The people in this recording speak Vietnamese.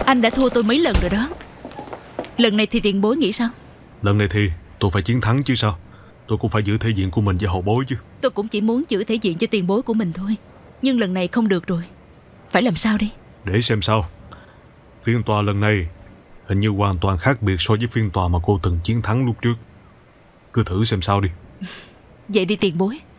Anh đã thua tôi mấy lần rồi đó. Lần này thì tiền bối nghĩ sao? Lần này thì tôi phải chiến thắng chứ sao. Tôi cũng phải giữ thể diện của mình với hậu bối chứ. Tôi cũng chỉ muốn giữ thể diện cho tiền bối của mình thôi. Nhưng lần này không được rồi. Phải làm sao đi? Để xem sao. Phiên tòa lần này hình như hoàn toàn khác biệt so với phiên tòa mà cô từng chiến thắng lúc trước. Cứ thử xem sao đi. Vậy đi tiền bối.